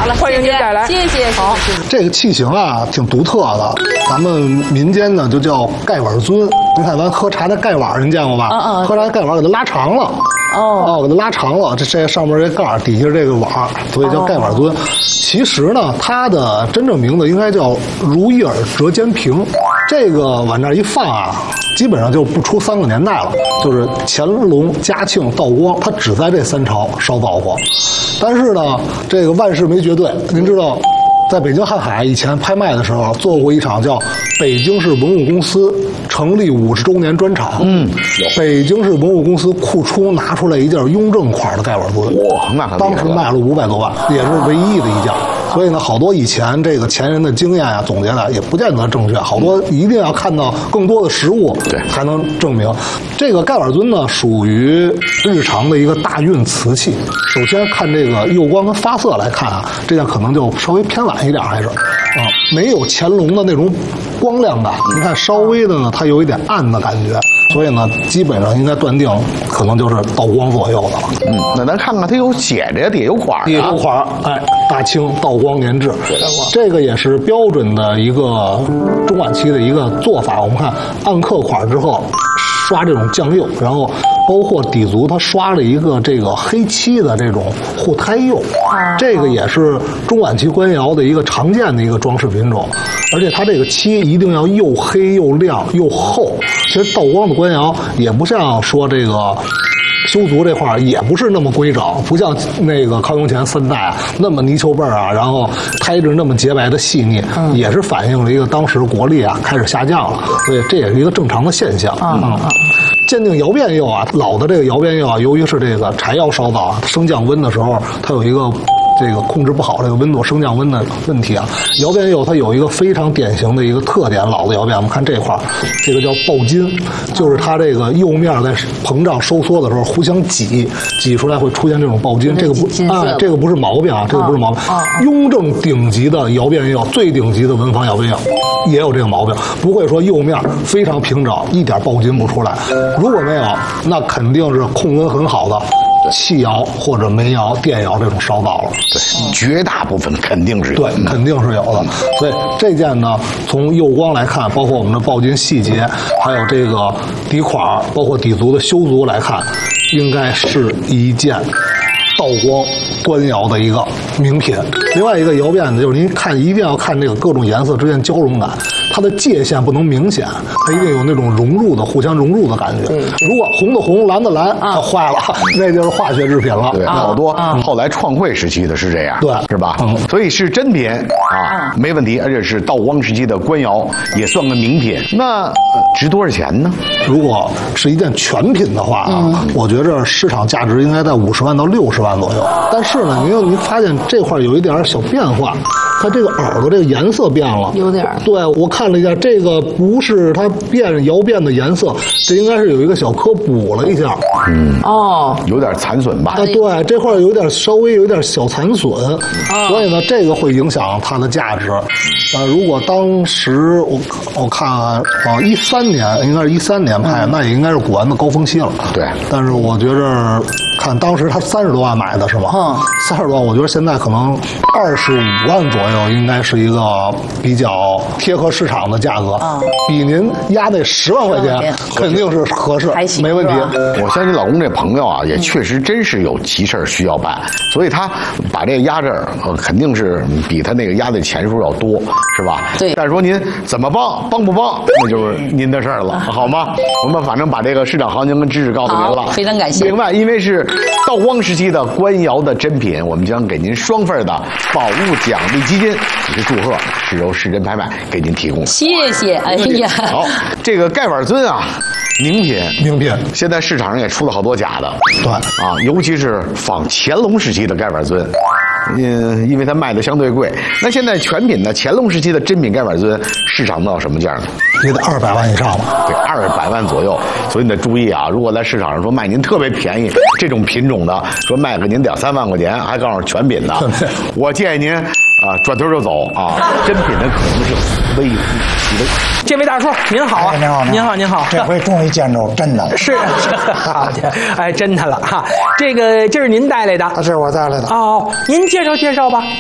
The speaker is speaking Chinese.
了， 欢迎您再来， 谢谢。好， 这个器型啊挺独特的，咱们民间呢就叫盖碗尊。您看咱喝茶的盖碗，您见过吧？喝茶的盖碗给它拉长了。给它拉长了，这上面这盖底下这个碗，所以叫盖碗尊。其实呢，它的真正名字应该叫如意耳折尖瓶。这个往那一放啊，基本上就不出3个年代了，就是乾隆、嘉庆、道光，它只在这3朝烧造过。但是呢，这个万事没绝对，您知道。在北京瀚海以前拍卖的时候，做过一场叫北京市文物公司成立50周年专场。北京市文物公司库出拿出来一件雍正款的盖碗尊， 哇，那当时卖了500多万，也是唯一的一件。所以呢，好多以前这个前人的经验啊，总结的也不见得正确，好多一定要看到更多的实物，才能证明。这个盖碗尊呢，属于日常的一个大运瓷器。首先看这个釉光跟发色来看啊，这件可能就稍微偏晚一点，还是没有乾隆的那种光亮感。你看稍微的呢，它有一点暗的感觉。所以呢，基本上应该断定，可能就是道光左右的了。 那咱看看，它有写着呀，底下有款， 底下有款，大清道光年制，这个也是标准的一个中晚期的一个做法。我们看暗刻款之后，刷这种酱釉，然后包括底足，它刷了一个这个黑漆的这种护胎釉，这个也是中晚期官窑的一个常见的一个装饰品种。而且它这个漆一定要又黑又亮又厚。其实道光的官窑也不像说这个修足这块也不是那么规整，不像那个康雍乾3代那么泥鳅背啊，然后胎质那么洁白的细腻，也是反映了一个当时国力啊开始下降了，所以这也是一个正常的现象。鉴定窑变釉啊，老的这个窑变釉啊，由于是这个柴窑烧造啊，升降温的时候，它有一个这个控制不好这个温度升降温的问题啊。窑变釉它有一个非常典型的一个特点，老的窑变我们看这块这个叫爆筋，就是它这个釉面在膨胀收缩的时候互相挤出来会出现这种爆筋，这个不这个不是毛病啊，这个不是毛病。雍正顶级的窑变釉，最顶级的文房窑变釉也有这个毛病，不会说釉面非常平整，一点爆筋不出来。如果没有，那肯定是控温很好的器窑或者煤窑、电窑这种烧造了。 对，绝大部分肯定是有。 对，肯定是有的。所以这件呢，从釉光来看，包括我们的爆筋细节，还有这个底款，包括底足的修足来看，应该是一件道光官窑的一个名品。另外一个窑变呢，就是您看一定要看这个各种颜色之间交融感，它的界限不能明显，它一定有那种融入的、互相融入的感觉。如果红的红，蓝的蓝，它坏了，那就是化学制品了。 对，好多后来创汇时期的是这样， 对， 是吧？所以是真品啊，没问题，而且是道光时期的官窑，也算个名品。那值多少钱呢？ 如果是一件全品的话啊，我觉着市场价值应该在50万到60万左右。但是呢，您发现这块有一点小变化，它这个耳朵这个颜色变了， 有点。 对，我看了一下，这个不是它窑变的颜色，这应该是有一个小颗补了一下。 有点残损吧？ 对，这块有点稍微有点小残损，所以呢，这个会影响它的价值。如果当时我看13年，应该是13年拍，那也应该是古玩的高峰期了。 对， 但是我觉着看当时他30多万买的是吗？30多万，我觉得现在可能25万左右，应该是一个比较贴合市场的价格，比您压那10万块钱肯定是合适，没问题。 我相信老公这朋友啊，也确实真是有急事需要办，所以他把这个压这儿，肯定是比他那个压的钱数要多，是吧？ 对。 但是说您怎么帮不帮，那就是您的事儿了，好吗？我们反正把这个市场行情跟知识告诉您了， 非常感谢。 另外，因为是道光时期的官窑的珍品，我们将给您双份的宝物奖励基金，也是祝贺是由市珍拍卖给您提供的。 谢谢，哎呀， 好，这个盖碗尊啊，名品，现在市场上也出了好多假的， 对啊，尤其是仿乾隆时期的盖碗尊。因为它卖的相对贵，那现在全品呢？乾隆时期的珍品盖碗尊市场到什么价呢？ 也得200万以上吧？ 对，200万左右。所以你得注意啊，如果在市场上说卖您特别便宜这种品种的，说卖给您2-3万块钱，还告诉全品的，我建议您转头就走啊！真品的可能是微乎其微。 这位大叔您好啊，您好， 这回终于见着真的了。 是，好的，哎，真的了哈。这个是您带来的？ 是我带来的。 哦，您介绍吧。